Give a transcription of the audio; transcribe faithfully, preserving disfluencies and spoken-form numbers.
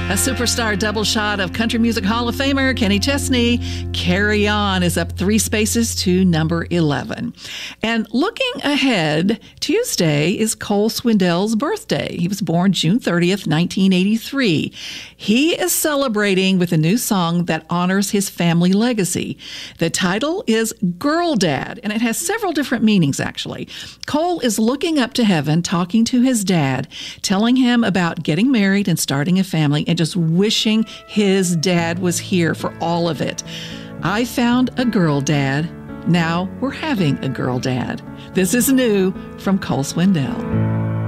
A superstar double shot of Country Music Hall of Famer Kenny Chesney, Carry On, is up three spaces to number eleven. And looking ahead, Tuesday is Cole Swindell's birthday. He was born June thirtieth, nineteen eighty-three. He is celebrating with a new song that honors his family legacy. The title is Girl Dad, and it has several different meanings, actually. Cole is looking up to heaven, talking to his dad, telling him about getting married and starting a family, and just wishing his dad was here for all of it. I found a girl dad. Now we're having a girl dad. This is new from Cole Swindell.